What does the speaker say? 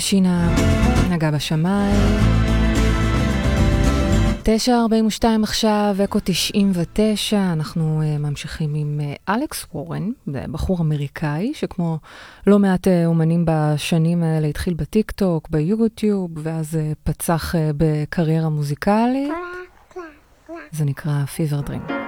שינה, נגע בשמיים. 9:42 עכשיו, אקו 99, אנחנו ממשיכים עם אלכס וורן, בחור אמריקאי, שכמו לא מעט אומנים בשנים האלה, התחיל בטיק טוק, ביוטיוב, ואז פצח בקריירה מוזיקלית. זה נקרא Fever Dream.